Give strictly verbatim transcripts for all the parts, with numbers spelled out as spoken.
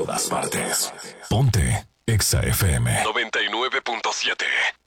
todas partes. Ponte Exa F M noventa y nueve punto siete.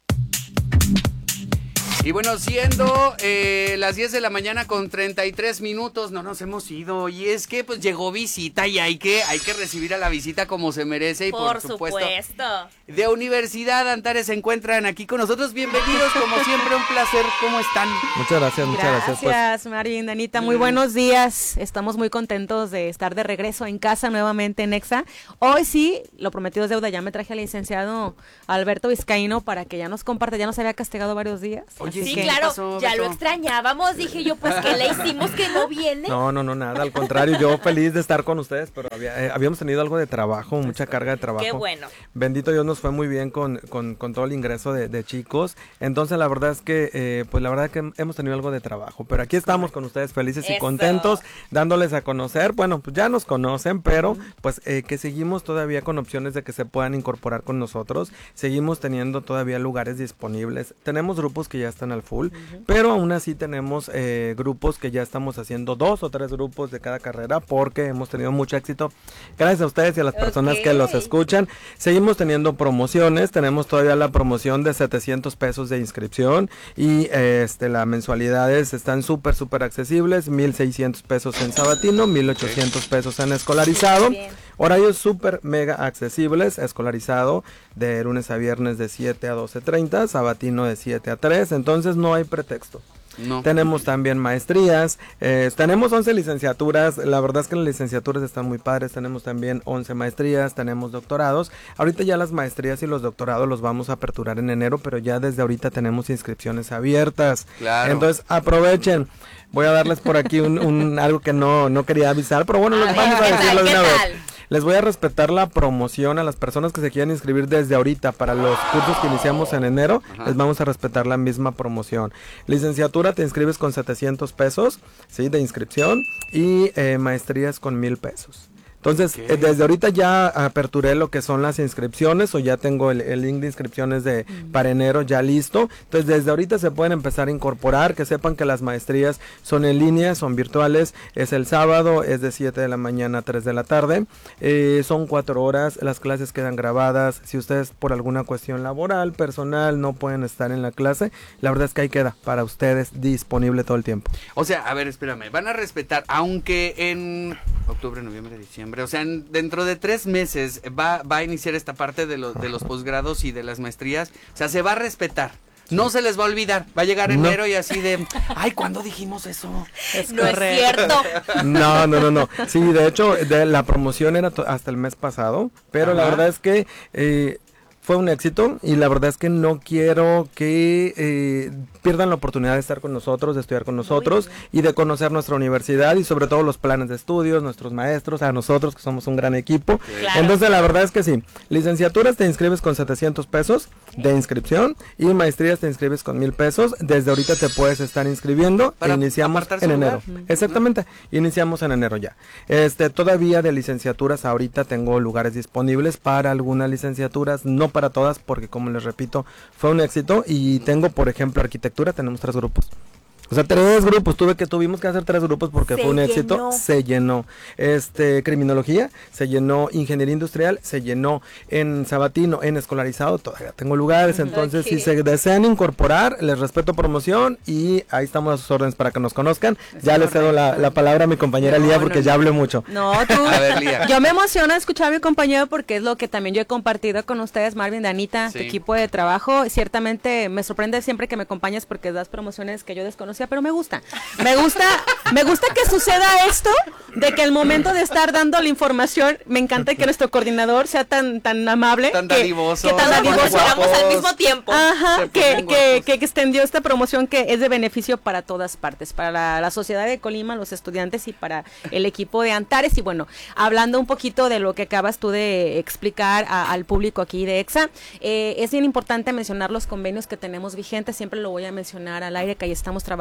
Y bueno, siendo eh, las diez de la mañana con treinta y tres minutos, no nos hemos ido. Y es que pues llegó visita y hay que, hay que recibir a la visita como se merece. Y por, por supuesto, supuesto, de Universidad Antares se encuentran aquí con nosotros. Bienvenidos, como siempre, un placer. ¿Cómo están? Muchas gracias, muchas gracias. Gracias, pues. Marín, Danita, muy buenos días. Estamos muy contentos de estar de regreso en casa nuevamente en Exa. Hoy sí, lo prometido es deuda, ya me traje al licenciado Alberto Vizcaíno para que ya nos comparte, ya nos había castigado varios días. Oye, sí, ¿qué claro, pasó, ya Beto? lo extrañábamos, dije yo, pues que le hicimos que no viene. No, no, no, nada, al contrario, yo feliz de estar con ustedes, pero había, eh, habíamos tenido algo de trabajo, mucha carga de trabajo. Qué bueno. Bendito Dios, nos fue muy bien con, con, con todo el ingreso de, de chicos, entonces la verdad es que, eh, pues la verdad que hemos tenido algo de trabajo, pero aquí estamos con ustedes felices Eso. y contentos, dándoles a conocer, bueno, pues ya nos conocen, pero pues eh, que seguimos todavía con opciones de que se puedan incorporar con nosotros, seguimos teniendo todavía lugares disponibles, tenemos grupos que ya están al full, uh-huh. pero aún así tenemos eh, grupos que ya estamos haciendo dos o tres grupos de cada carrera porque hemos tenido mucho éxito, gracias a ustedes y a las personas okay. que los escuchan. Seguimos teniendo promociones, tenemos todavía la promoción de setecientos pesos de inscripción y eh, este las mensualidades están súper súper accesibles, mil seiscientos pesos en sabatino, mil ochocientos pesos en escolarizado, horarios súper mega accesibles, escolarizado de lunes a viernes de siete a doce treinta, sabatino de siete a tres, entonces no hay pretexto. No. Tenemos también maestrías, eh, tenemos once licenciaturas, la verdad es que las licenciaturas están muy padres, tenemos también once maestrías, tenemos doctorados, ahorita ya las maestrías y los doctorados los vamos a aperturar en enero, pero ya desde ahorita tenemos inscripciones abiertas, claro. Entonces aprovechen. Voy a darles por aquí un, un algo que no, no quería avisar, pero bueno, les vamos a decirlo de una vez. Les voy a respetar la promoción a las personas que se quieran inscribir desde ahorita para los cursos que iniciamos en enero. Ajá. Les vamos a respetar la misma promoción. Licenciatura te inscribes con setecientos pesos, ¿sí? De inscripción y eh, maestrías con mil pesos. Entonces, okay. eh, desde ahorita ya aperturé lo que son las inscripciones o ya tengo el, el link de inscripciones de mm. para enero ya listo. Entonces, desde ahorita se pueden empezar a incorporar, que sepan que las maestrías son en línea, son virtuales, es el sábado, es de siete de la mañana a tres de la tarde, eh, son cuatro horas, las clases quedan grabadas, si ustedes por alguna cuestión laboral, personal, no pueden estar en la clase, la verdad es que ahí queda para ustedes disponible todo el tiempo. O sea, a ver, espérame, van a respetar, aunque en octubre, noviembre, diciembre, o sea, en, dentro de tres meses va, va a iniciar esta parte de, lo, de los posgrados y de las maestrías, o sea, se va a respetar. No se les va a olvidar, va a llegar enero no. y así de, ay, ¿cuándo dijimos eso? Es no correcto. Es cierto. No, no, no, no. Sí, de hecho, de, la promoción era hasta el mes pasado, pero Ajá. la verdad es que eh, fue un éxito y la verdad es que no quiero que eh, pierdan la oportunidad de estar con nosotros, de estudiar con nosotros y de conocer nuestra universidad y sobre todo los planes de estudios, nuestros maestros, a nosotros que somos un gran equipo. Claro. Entonces la verdad es que sí, licenciaturas te inscribes con setecientos pesos de inscripción y maestrías te inscribes con mil pesos. Desde ahorita te puedes estar inscribiendo e iniciamos en enero. Uh-huh. Exactamente, iniciamos en enero ya. Este, todavía de licenciaturas ahorita tengo lugares disponibles para algunas licenciaturas, no para todas porque como les repito, fue un éxito y tengo por ejemplo arquitectura, tenemos tres grupos. O sea, tres grupos, tuve que tuvimos que hacer tres grupos porque se fue un éxito, llenó. se llenó. Este, criminología, se llenó, ingeniería industrial, se llenó, en sabatino, en escolarizado, todavía tengo lugares, entonces okay. si se desean incorporar, les respeto promoción y ahí estamos a sus órdenes para que nos conozcan. Es ya les cedo la, la palabra a mi compañera no, Lía porque no, ya hablé mucho. No, tú, a ver, Lía. Yo me emociono escuchar a mi compañero porque es lo que también yo he compartido con ustedes, Marvin, Danita, sí. tu equipo de trabajo. Ciertamente me sorprende siempre que me acompañas porque das promociones que yo desconocía, pero me gusta, me gusta, me gusta que suceda esto, de que al momento de estar dando la información, me encanta que nuestro coordinador sea tan tan amable, tan que, dadivoso, que tan dadivoso, al mismo tiempo, ajá, que, que, que, que extendió esta promoción que es de beneficio para todas partes, para la, la sociedad de Colima, los estudiantes y para el equipo de Antares. Y bueno, hablando un poquito de lo que acabas tú de explicar a, al público aquí de Exa, eh, es bien importante mencionar los convenios que tenemos vigentes, siempre lo voy a mencionar al aire, que ahí estamos trabajando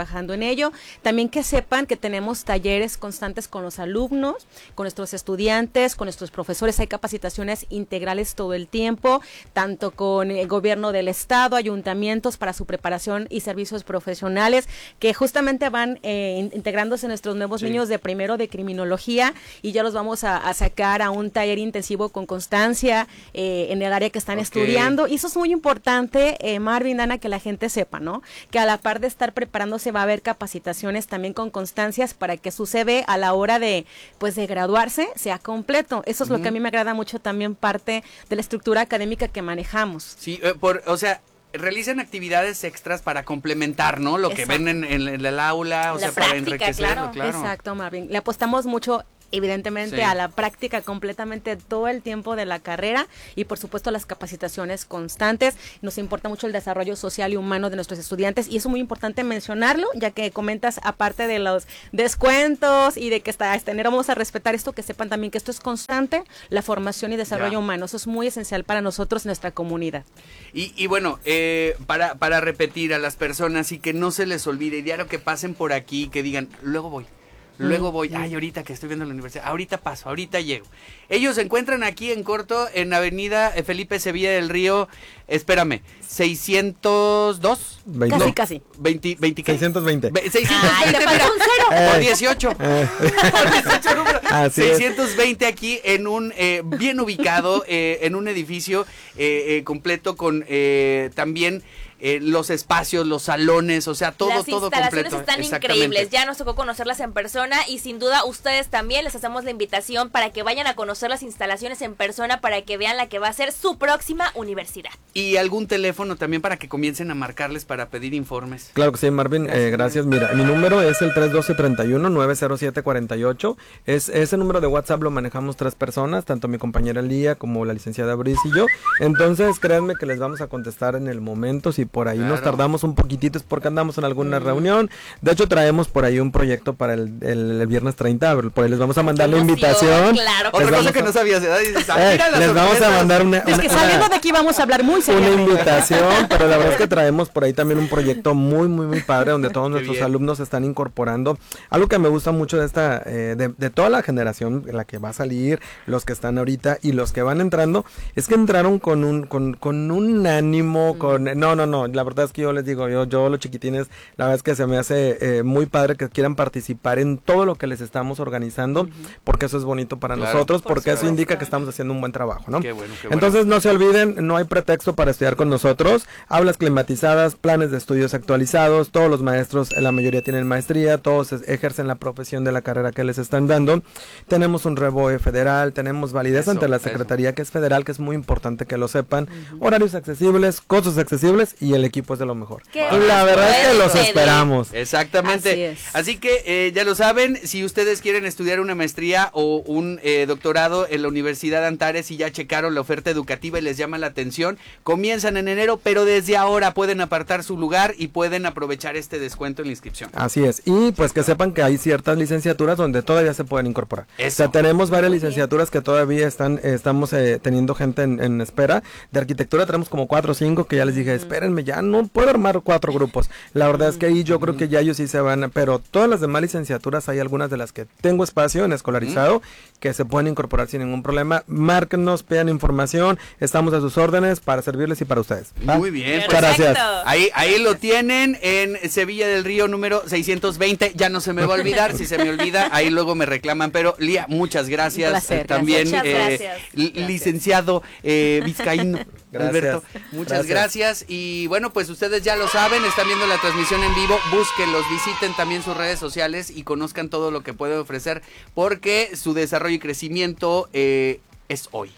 trabajando en ello. También que sepan que tenemos talleres constantes con los alumnos, con nuestros estudiantes, con nuestros profesores. Hay capacitaciones integrales todo el tiempo, tanto con el gobierno del estado, ayuntamientos para su preparación y servicios profesionales, que justamente van eh, integrándose nuestros nuevos sí. niños de primero de criminología, y ya los vamos a, a sacar a un taller intensivo con constancia eh, en el área que están okay. estudiando. Y eso es muy importante, eh, Marvin, Ana, que la gente sepa, ¿no? Que a la par de estar preparándose va a haber capacitaciones también con constancias para que su C V a la hora de, pues, de graduarse sea completo. Eso es uh-huh. lo que a mí me agrada mucho, también parte de la estructura académica que manejamos. Sí, eh, por, o sea, realizan actividades extras para complementar, ¿no? Lo Exacto. que ven en, en, en el aula, o la sea, práctica, para enriquecerlo, claro. claro. Exacto, Marvin. Le apostamos mucho, evidentemente, sí. a la práctica completamente todo el tiempo de la carrera, y por supuesto las capacitaciones constantes. Nos importa mucho el desarrollo social y humano de nuestros estudiantes, y eso es muy importante mencionarlo, ya que comentas, aparte de los descuentos y de que está, este, vamos a respetar esto, que sepan también que esto es constante, la formación y desarrollo ya. humano. Eso es muy esencial para nosotros, nuestra comunidad. Y, y bueno, eh, para, para repetir a las personas y que no se les olvide, diario que pasen por aquí, que digan, luego voy. Luego voy, ay, ahorita que estoy viendo la universidad, ahorita paso, ahorita llego. Ellos se encuentran aquí en corto, en Avenida Felipe Sevilla del Río, espérame, seiscientos dos. veinte. Casi, casi. veinte, veinte, seiscientos veinte. seiscientos veinte, Ay, te falta un cero. Eh. Por dieciocho. Eh. Por dieciocho números. Así seiscientos veinte aquí en un, eh, bien ubicado, eh, en un edificio eh, eh, completo con eh, también... Eh, los espacios, los salones, o sea, todo, Las todo instalaciones completo. están increíbles, ya nos tocó conocerlas en persona, y sin duda ustedes también les hacemos la invitación para que vayan a conocer las instalaciones en persona, para que vean la que va a ser su próxima universidad. Y algún teléfono también para que comiencen a marcarles para pedir informes. Claro que sí, Marvin, eh, gracias. Mira, mi número es el tres uno dos, tres uno, nueve cero siete cuatro ocho. Es, ese número de WhatsApp lo manejamos tres personas, tanto mi compañera Lía como la licenciada Brice y yo. Entonces, créanme que les vamos a contestar en el momento. Si por ahí claro. nos tardamos un poquitito es porque andamos en alguna mm. reunión. De hecho, traemos por ahí un proyecto para el, el, el viernes treinta. Por ahí les vamos a mandar la invitación. Claro. Otra cosa que no sabías, ¿verdad? Dices, ah, eh, les vamos a mandar una, una... Es que saliendo de aquí vamos a hablar muy seriamente. Una invitación, pero la verdad es que traemos por ahí también un proyecto muy, muy, muy padre, donde todos nuestros bien. alumnos están incorporando. Algo que me gusta mucho de esta, eh, de, de toda la generación, la que va a salir, los que están ahorita y los que van entrando, es que entraron con un, con, con un ánimo, mm. con... No, no, no, la verdad es que yo les digo, yo, yo los chiquitines, la verdad es que se me hace eh, muy padre que quieran participar en todo lo que les estamos organizando, uh-huh. porque eso es bonito para claro, nosotros, por porque eso indica claro. que estamos haciendo un buen trabajo, ¿no? Qué bueno, qué Entonces bueno. no se olviden, no hay pretexto para estudiar con nosotros, aulas climatizadas, planes de estudios actualizados, todos los maestros, la mayoría tienen maestría, todos ejercen la profesión de la carrera que les están dando, tenemos un REBOE federal, tenemos validez eso, ante la Secretaría eso. que es federal, que es muy importante que lo sepan, uh-huh. horarios accesibles, costos accesibles y el equipo es de lo mejor. La verdad es que los esperamos. Exactamente. Así, es. Así que eh, ya lo saben, si ustedes quieren estudiar una maestría o un eh, doctorado en la Universidad Antares y ya checaron la oferta educativa y les llama la atención, comienzan en enero, pero desde ahora pueden apartar su lugar y pueden aprovechar este descuento en la inscripción. Así es. Y pues que sepan que hay ciertas licenciaturas donde todavía se pueden incorporar. Eso. O sea, tenemos varias licenciaturas que todavía están, eh, estamos eh, teniendo gente en, en espera. De arquitectura tenemos como cuatro o cinco que ya les dije, espérenme, ya no puedo armar cuatro grupos. La verdad es que ahí yo creo que ya ellos sí se van, pero todas las demás licenciaturas hay algunas de las que tengo espacio en escolarizado mm. que se pueden incorporar sin ningún problema. Márquenos, pidan información, estamos a sus órdenes para servirles y para ustedes. ¿va? Muy bien, pues, gracias. Ahí, ahí lo tienen en Sevilla del Río número seiscientos veinte. Ya no se me va a olvidar, si se me olvida, ahí luego me reclaman. Pero Lía, muchas gracias. Placer, eh, también muchas eh, gracias. Gracias. Licenciado eh, vizcaíno. Gracias. Alberto, muchas gracias. gracias. Y bueno, pues ustedes ya lo saben, están viendo la transmisión en vivo, búsquenlos, visiten también sus redes sociales y conozcan todo lo que pueden ofrecer, porque su desarrollo y crecimiento eh, es hoy.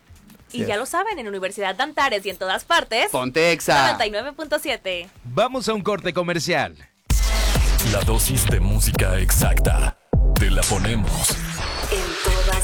Y ya lo saben, en Universidad de Antares y en todas partes. Ponte Exa noventa y nueve punto siete. Vamos a un corte comercial. La dosis de música exacta. Te la ponemos. En todas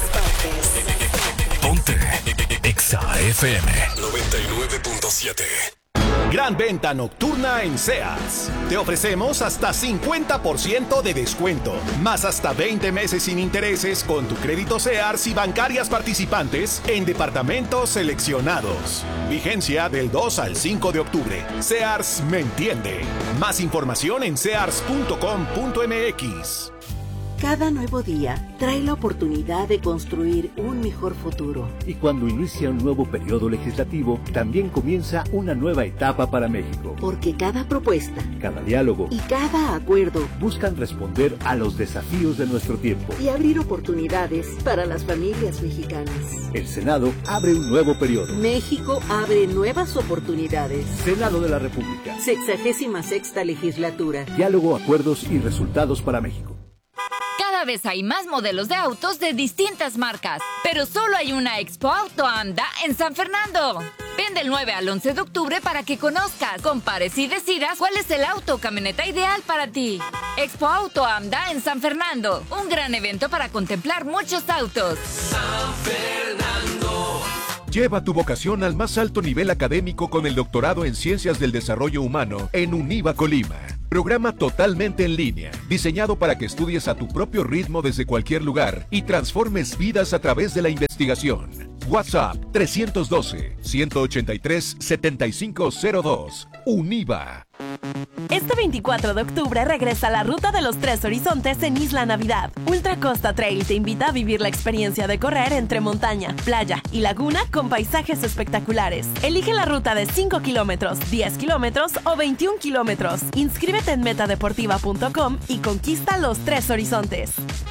partes. Ponte Exa F M noventa y nueve punto siete. Gran venta nocturna en Sears. Te ofrecemos hasta cincuenta por ciento de descuento, más hasta veinte meses sin intereses con tu crédito Sears y bancarias participantes en departamentos seleccionados. Vigencia del dos al cinco de octubre. Sears me entiende. Más información en sears punto com punto m x. Cada nuevo día trae la oportunidad de construir un mejor futuro. Y cuando inicia un nuevo periodo legislativo, también comienza una nueva etapa para México. Porque cada propuesta, cada diálogo y cada acuerdo buscan responder a los desafíos de nuestro tiempo y abrir oportunidades para las familias mexicanas. El Senado abre un nuevo periodo. México abre nuevas oportunidades. Senado de la República. Sexagésima sexta legislatura. Diálogo, acuerdos y resultados para México. Cada vez hay más modelos de autos de distintas marcas, pero solo hay una Expo Auto AMDA en San Fernando. Ven del nueve al once de octubre para que conozcas, compares y decidas cuál es el auto o camioneta ideal para ti. Expo Auto AMDA en San Fernando, un gran evento para contemplar muchos autos. San Fernando. Lleva tu vocación al más alto nivel académico con el doctorado en Ciencias del Desarrollo Humano en Univa Colima. Programa totalmente en línea, diseñado para que estudies a tu propio ritmo desde cualquier lugar y transformes vidas a través de la investigación. WhatsApp tres uno dos, uno ocho tres, siete cinco cero dos. Univa. Este veinticuatro de octubre regresa la Ruta de los Tres Horizontes en Isla Navidad. Ultra Costa Trail te invita a vivir la experiencia de correr entre montaña, playa y laguna con paisajes espectaculares. Elige la ruta de cinco kilómetros, diez kilómetros o veintiún kilómetros. Inscríbete en metadeportiva punto com y conquista los tres horizontes.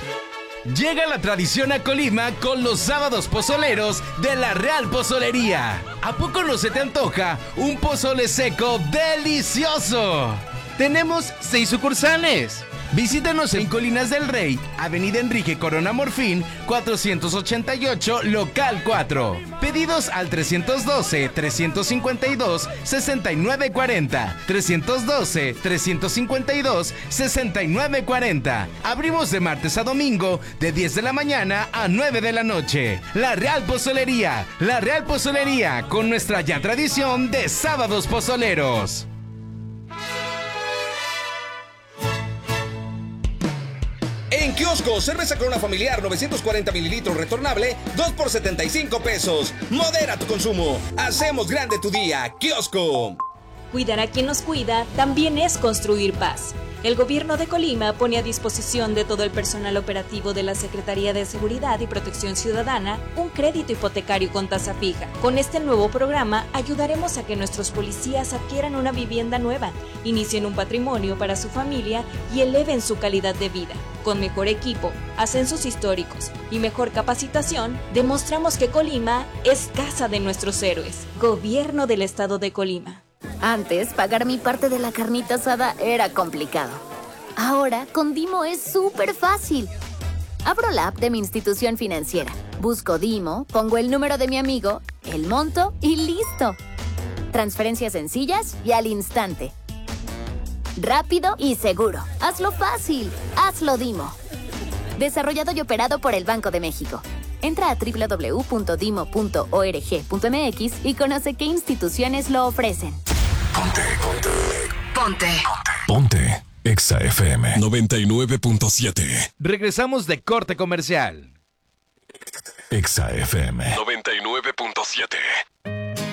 Llega la tradición a Colima con los sábados pozoleros de la Real Pozolería. ¿A poco no se te antoja un pozole seco delicioso? Tenemos seis sucursales. Visítanos en Colinas del Rey, Avenida Enrique Corona Morfín, cuatrocientos ochenta y ocho, local cuatro. Pedidos al trescientos doce, trescientos cincuenta y dos, sesenta y nueve cuarenta. trescientos doce, trescientos cincuenta y dos, sesenta y nueve cuarenta. Abrimos de martes a domingo, de diez de la mañana a nueve de la noche. La Real Pozolería, la Real Pozolería, con nuestra ya tradición de sábados pozoleros. En Kiosco, cerveza Corona familiar novecientos cuarenta mililitros retornable, dos por setenta y cinco pesos. Modera tu consumo. Hacemos grande tu día. Kiosco. Cuidar a quien nos cuida también es construir paz. El gobierno de Colima pone a disposición de todo el personal operativo de la Secretaría de Seguridad y Protección Ciudadana un crédito hipotecario con tasa fija. Con este nuevo programa ayudaremos a que nuestros policías adquieran una vivienda nueva, inicien un patrimonio para su familia y eleven su calidad de vida. Con mejor equipo, ascensos históricos y mejor capacitación, demostramos que Colima es casa de nuestros héroes. Gobierno del Estado de Colima. Antes, pagar mi parte de la carnita asada era complicado. Ahora, con Dimo es súper fácil. Abro la app de mi institución financiera, busco Dimo, pongo el número de mi amigo, el monto y listo. Transferencias sencillas y al instante. Rápido y seguro. Hazlo fácil. Hazlo Dimo. Desarrollado y operado por el Banco de México. Entra a doble u doble u doble u punto dimo punto org punto m x y conoce qué instituciones lo ofrecen. Ponte, ponte. Ponte. Ponte. Exa F M noventa y nueve punto siete. Regresamos de corte comercial. Exa F M noventa y nueve punto siete.